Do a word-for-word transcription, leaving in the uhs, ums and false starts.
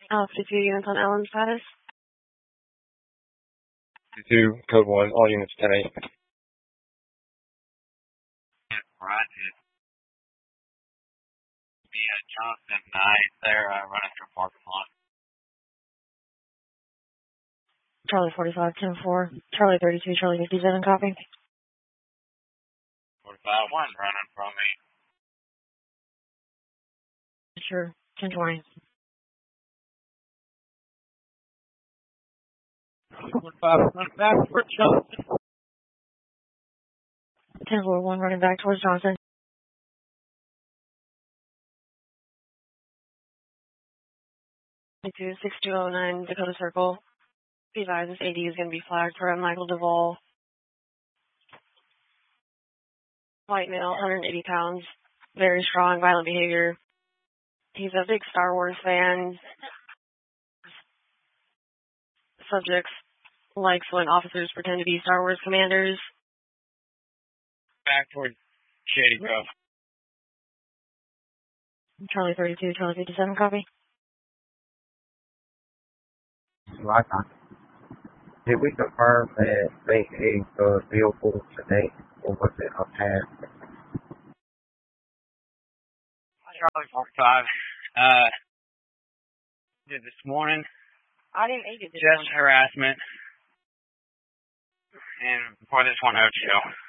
Uh, fifty-two units on Ellen status. fifty-two, code one, all units ten eight. Roger. Be a Johnson Knight. They're uh, running through parking lot. Charlie forty-five, ten four. Charlie thirty-two, Charlie fifty-seven, copy. forty-five, one running from me. Sure, ten twenty. forty-five, one back for Johnson. ten four, one running back towards Johnson. two six two oh nine Dakota Circle. Be advised, this A D is going to be flagged for a Michael Duvall. White male, one hundred eighty pounds. Very strong, violent behavior. He's a big Star Wars fan. Subjects likes when officers pretend to be Star Wars commanders. Back toward Shady Grove. Charlie thirty-two, Charlie fifty-seven, copy. Right on. Did we confirm that they ate the vehicle today, or was it a pass? Charlie forty-five. Uh, did this morning. I didn't eat it this Just harassment. And before this one, no show.